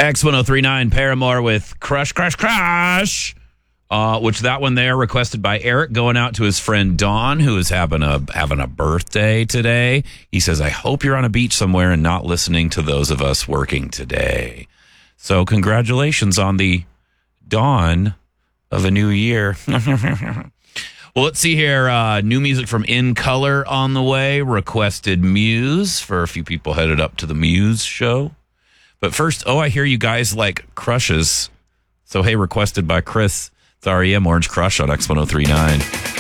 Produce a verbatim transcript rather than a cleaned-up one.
X ten thirty-nine Paramore with Crush, Crush, Crush. Uh, which that one there requested by Eric, going out to his friend Don, who is having a having a birthday today. He says, I hope you're on a beach somewhere and not listening to those of us working today. So congratulations on the dawn of a new year. Well, let's see here. Uh, new music from In Color on the way. Requested Muse for a few people headed up to the Muse show. But first, oh, I hear you guys like crushes. So, hey, requested by Chris. It's R E M Orange Crush on X ten thirty-nine.